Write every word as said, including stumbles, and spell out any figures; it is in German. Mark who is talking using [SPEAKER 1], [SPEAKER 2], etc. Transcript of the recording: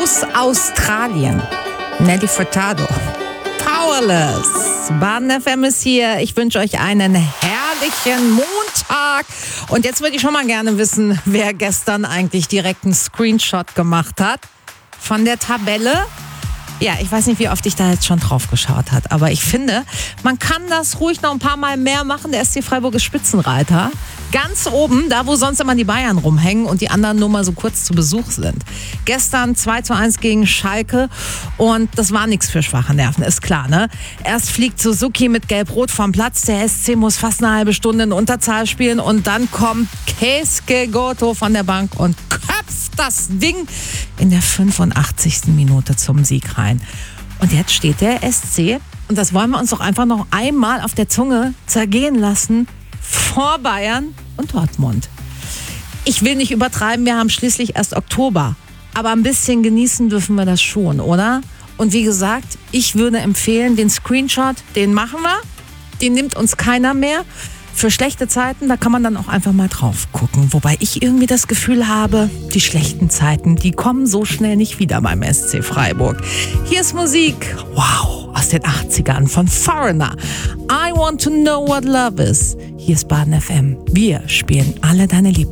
[SPEAKER 1] Aus Australien. Nelly Furtado. Powerless. Baden F M ist hier. Ich wünsche euch einen herrlichen Montag. Und jetzt würde ich schon mal gerne wissen, wer gestern eigentlich direkt einen Screenshot gemacht hat von der Tabelle. Ja, ich weiß nicht, wie oft ich da jetzt schon drauf geschaut habe, aber ich finde, man kann das ruhig noch ein paar Mal mehr machen. Der S C Freiburg ist Spitzenreiter. Ganz oben, da wo sonst immer die Bayern rumhängen und die anderen nur mal so kurz zu Besuch sind. Gestern zwei zu eins gegen Schalke und das war nichts für schwache Nerven, ist klar, ne? Erst fliegt Suzuki mit Gelb-Rot vom Platz, der S C muss fast eine halbe Stunde in Unterzahl spielen und dann kommt Keisuke Goto von der Bank und köpft das Ding in der fünfundachtzigsten Minute zum Sieg rein. Und jetzt steht der S C, und das wollen wir uns doch einfach noch einmal auf der Zunge zergehen lassen, vor Bayern und Dortmund. Ich will nicht übertreiben, wir haben schließlich erst Oktober. Aber ein bisschen genießen dürfen wir das schon, oder? Und wie gesagt, ich würde empfehlen, den Screenshot, den machen wir. Den nimmt uns keiner mehr. Für schlechte Zeiten, da kann man dann auch einfach mal drauf gucken. Wobei ich irgendwie das Gefühl habe, die schlechten Zeiten, die kommen so schnell nicht wieder beim S C Freiburg. Hier ist Musik, wow, aus den achtzigern von Foreigner. I want to know what love is. Hier ist Baden F M. Wir spielen alle deine Lieblings.